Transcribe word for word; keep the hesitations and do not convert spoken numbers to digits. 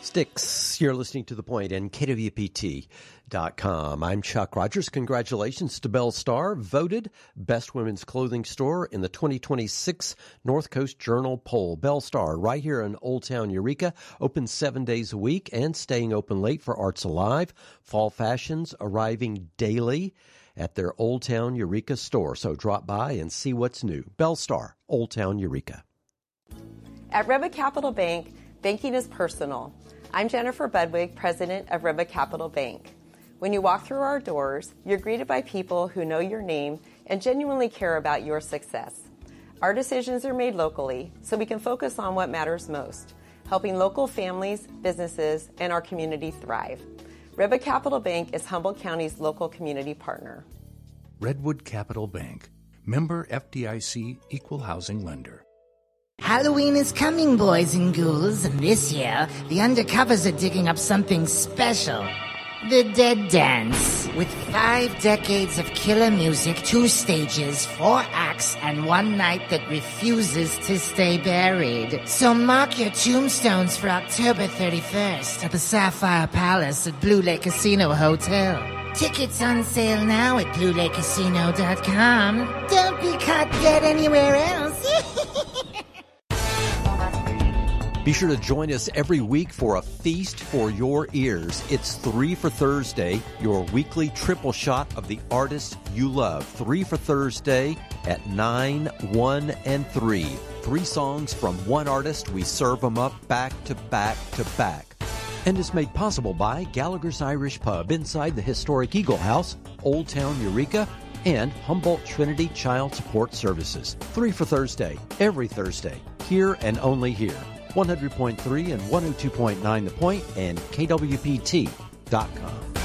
Sticks. You're listening to The Point and K W P T dot com. I'm Chuck Rogers. Congratulations to Belle Starr, voted Best Women's Clothing Store in the twenty twenty-six North Coast Journal poll. Belle Starr, right here in Old Town Eureka, open seven days a week and staying open late for Arts Alive. Fall fashions arriving daily at their Old Town Eureka store. So drop by and see what's new. Belle Starr, Old Town Eureka. At Rebba Capital Bank, banking is personal. I'm Jennifer Budwig, president of Rebba Capital Bank. When you walk through our doors, you're greeted by people who know your name and genuinely care about your success. Our decisions are made locally, so we can focus on what matters most, helping local families, businesses, and our community thrive. Rebba Capital Bank is Humboldt County's local community partner. Redwood Capital Bank, member F D I C equal housing lender. Halloween is coming, boys and ghouls, and this year, the Undercovers are digging up something special. The Dead Dance. With five decades of killer music, two stages, four acts, and one night that refuses to stay buried. So mark your tombstones for October thirty-first at the Sapphire Palace at Blue Lake Casino Hotel. Tickets on sale now at blue lake casino dot com. Don't be caught dead anywhere else. Be sure to join us every week for a feast for your ears. It's Three for Thursday, your weekly triple shot of the artists you love. Three for Thursday at nine, one, and three. Three songs from one artist. We serve them up back to back to back. And is made possible by Gallagher's Irish Pub inside the historic Eagle House, Old Town Eureka, and Humboldt Trinity Child Support Services. Three for Thursday, every Thursday, here and only here. one hundred point three and one oh two point nine The Point and K W P T dot com.